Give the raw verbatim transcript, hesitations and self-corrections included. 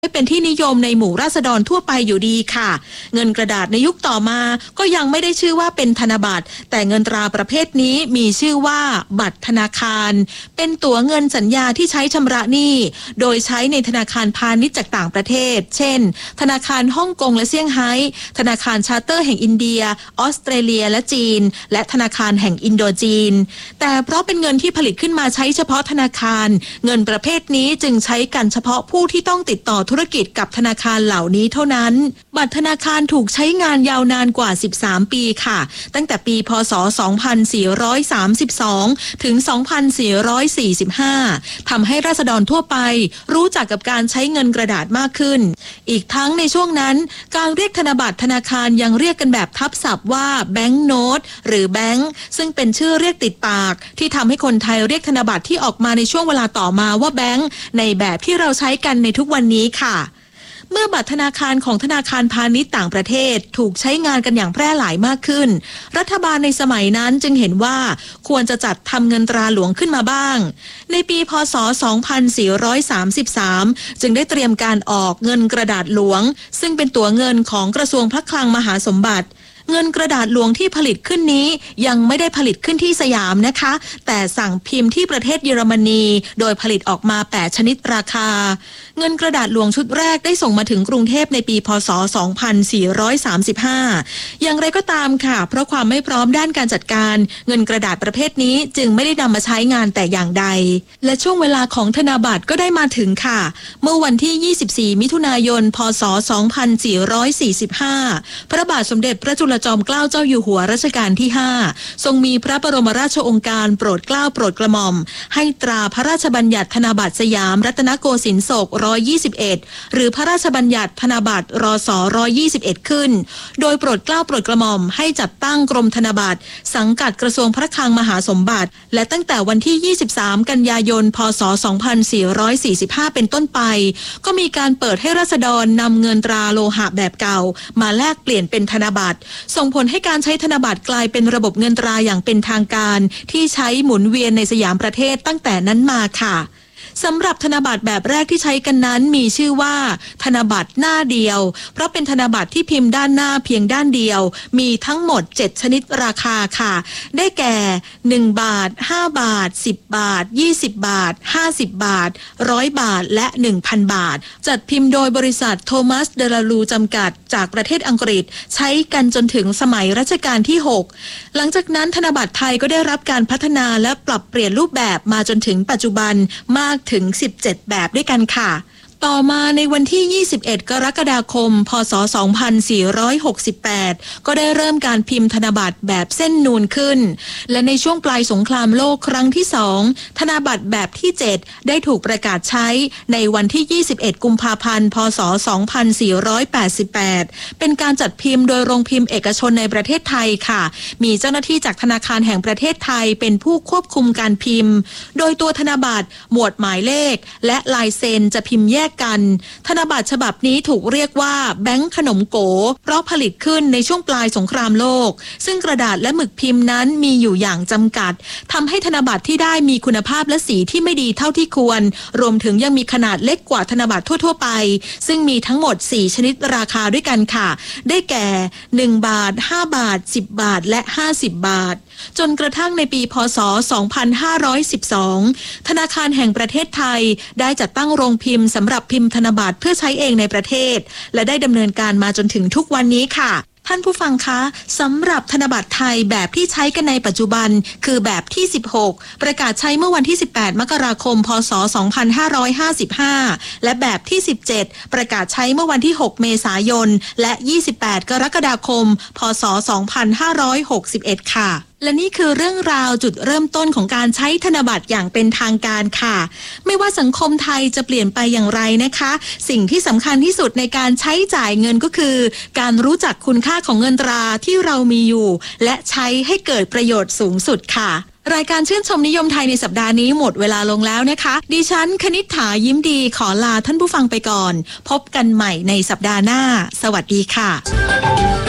ให้เป็นที่นิยมในหมู่ราษฎรทั่วไปอยู่ดีค่ะเงินกระดาษในยุคต่อมาก็ยังไม่ได้ชื่อว่าเป็นธนบัตรแต่เงินตราประเภทนี้มีชื่อว่าบัตรธนาคารเป็นตั๋วเงินสัญญาที่ใช้ชำระหนี้โดยใช้ในธนาคารพาณิชย์จากต่างประเทศเช่นธนาคารฮ่องกงและเซี่ยงไฮ้ธนาคารชาร์เตอร์แห่งอินเดียออสเตรเลียและจีนและธนาคารแห่งอินโดจีนแต่เพราะเป็นเงินที่ผลิตขึ้นมาใช้เฉพาะธนาคารเงินประเภทนี้จึงใช้กันเฉพาะผู้ที่ต้องติดต่อธุรกิจกับธนาคารเหล่านี้เท่านั้นบัตรธนาคารถูกใช้งานยาวนานกว่าสิบสามปีค่ะตั้งแต่ปีพ.ศ. สองพันสี่ร้อยสามสิบสองถึง สองพันสี่ร้อยสี่สิบห้าทำให้ราษฎรทั่วไปรู้จักกับการใช้เงินกระดาษมากขึ้นอีกทั้งในช่วงนั้นการเรียกธนบัตรธนาคารยังเรียกกันแบบทับศัพท์ว่าแบงก์โน้ตหรือแบงก์ซึ่งเป็นชื่อเรียกติดปากที่ทำให้คนไทยเรียกธนบัตรที่ออกมาในช่วงเวลาต่อมาว่าแบงก์ในแบบที่เราใช้กันในทุกวันนี้ค่ะเมื่อบัตรธนาคารของธนาคารพาณิชย์ต่างประเทศถูกใช้งานกันอย่างแพร่หลายมากขึ้นรัฐบาลในสมัยนั้นจึงเห็นว่าควรจะจัดทำเงินตราหลวงขึ้นมาบ้างในปีพ.ศ. สองพันสี่ร้อยสามสิบสามจึงได้เตรียมการออกเงินกระดาษหลวงซึ่งเป็นตั๋วเงินของกระทรวงพระคลังมหาสมบัติเงินกระดาษหลวงที่ผลิตขึ้นนี้ยังไม่ได้ผลิตขึ้นที่สยามนะคะแต่สั่งพิมพ์ที่ประเทศเยอรมนีโดยผลิตออกมาแปดชนิดราคาเงินกระดาษหลวงชุดแรกได้ส่งมาถึงกรุงเทพในปีพ.ศ. สองพันสี่ร้อยสามสิบห้าอย่างไรก็ตามค่ะเพราะความไม่พร้อมด้านการจัดการเงินกระดาษประเภทนี้จึงไม่ได้นำมาใช้งานแต่อย่างใดและช่วงเวลาของธนบัตรก็ได้มาถึงค่ะเมื่อวันที่ยี่สิบสี่มิถุนายนพ.ศ. สองพันสี่ร้อยสี่สิบห้าพระบาทสมเด็จพระจุลจอมเกล้าเจ้าอยู่หัวรัชกาลที่ห้าทรงมีพระบรมราชโองการโปรดเกล้าโปรดกระหม่อมให้ตราพระราชบัญญัติธนบัตรสยามรัตนโกสินทร์ศกหนึ่งร้อยยี่สิบเอ็ดหรือพระราชบัญญัติธนบัตรรศหนึ่งร้อยยี่สิบเอ็ดขึ้นโดยโปรดเกล้าโปรดกระหม่อมให้จัดตั้งกรมธนบัตรสังกัดกระทรวงพระคลังมหาสมบัติและตั้งแต่วันที่ยี่สิบสามกันยายนพ.ศ. สองพันสี่ร้อยสี่สิบห้าเป็นต้นไปก็มีการเปิดให้ราษฎรนำเงินตราโลหะแบบเก่ามาแลกเปลี่ยนเป็นธนบัตรส่งผลให้การใช้ธนบัตรกลายเป็นระบบเงินตราอย่างเป็นทางการที่ใช้หมุนเวียนในสยามประเทศตั้งแต่นั้นมาค่ะสำหรับธนบัตรแบบแรกที่ใช้กันนั้นมีชื่อว่าธนบัตรหน้าเดียวเพราะเป็นธนบัตรที่พิมพ์ด้านหน้าเพียงด้านเดียวมีทั้งหมดเจ็ดชนิดราคาค่ะได้แก่หนึ่งบาทห้าบาทสิบบาทยี่สิบบาทห้าสิบบาทหนึ่งร้อยบาทและ หนึ่งพัน บาทจัดพิมพ์โดยบริษัทโทมัสเดลาลูจำกัดจากประเทศอังกฤษใช้กันจนถึงสมัยรัชกาลที่หกหลังจากนั้นธนบัตรไทยก็ได้รับการพัฒนาและปรับเปลี่ยนรูปแบบมาจนถึงปัจจุบันมากถึงสิบเจ็ดแบบด้วยกันค่ะต่อมาในวันที่ยี่สิบเอ็ดกรกฎาคมพ.ศ. สองพันสี่ร้อยหกสิบแปดก็ได้เริ่มการพิมพ์ธนบัตรแบบเส้นนูนขึ้นและในช่วงปลายสงครามโลกครั้งที่สองธนบัตรแบบที่เจ็ดได้ถูกประกาศใช้ในวันที่ยี่สิบเอ็ดกุมภาพันธ์พ.ศ. สองพันสี่ร้อยแปดสิบแปดเป็นการจัดพิมพ์โดยโรงพิมพ์เอกชนในประเทศไทยค่ะมีเจ้าหน้าที่จากธนาคารแห่งประเทศไทยเป็นผู้ควบคุมการพิมพ์โดยตัวธนบัตรหมวดหมายเลขและลายเซ็นจะพิมพ์แยกกันธนบัตรฉบับนี้ถูกเรียกว่าแบงค์ขนมโกเพราะผลิตขึ้นในช่วงปลายสงครามโลกซึ่งกระดาษและหมึกพิมพ์นั้นมีอยู่อย่างจำกัดทำให้ธนบัตรที่ได้มีคุณภาพและสีที่ไม่ดีเท่าที่ควรรวมถึงยังมีขนาดเล็กกว่าธนบัตรทั่วๆไปซึ่งมีทั้งหมดสี่ชนิดราคาด้วยกันค่ะได้แก่หนึ่งบาทห้าบาทสิบบาทและห้าสิบบาทจนกระทั่งในปีพ.ศ. สองพันห้าร้อยสิบสองธนาคารแห่งประเทศไทยได้จัดตั้งโรงพิมพ์สำหรับพิมพ์ธนบัตรเพื่อใช้เองในประเทศและได้ดำเนินการมาจนถึงทุกวันนี้ค่ะท่านผู้ฟังคะสำหรับธนบัตรไทยแบบที่ใช้กันในปัจจุบันคือแบบที่สิบหกประกาศใช้เมื่อวันที่สิบแปดมกราคมพ.ศ. สองพันห้าร้อยห้าสิบห้าและแบบที่สิบเจ็ดประกาศใช้เมื่อวันที่หกเมษายนและยี่สิบแปดกรกฎาคมพ.ศ. สองพันห้าร้อยหกสิบเอ็ดค่ะและนี่คือเรื่องราวจุดเริ่มต้นของการใช้ธนบัตรอย่างเป็นทางการค่ะไม่ว่าสังคมไทยจะเปลี่ยนไปอย่างไรนะคะสิ่งที่สำคัญที่สุดในการใช้จ่ายเงินก็คือการรู้จักคุณค่าของเงินตราที่เรามีอยู่และใช้ให้เกิดประโยชน์สูงสุดค่ะรายการชื่นชมนิยมไทยในสัปดาห์นี้หมดเวลาลงแล้วนะคะดิฉันคณิษฐายิ้มดีขอลาท่านผู้ฟังไปก่อนพบกันใหม่ในสัปดาห์หน้าสวัสดีค่ะ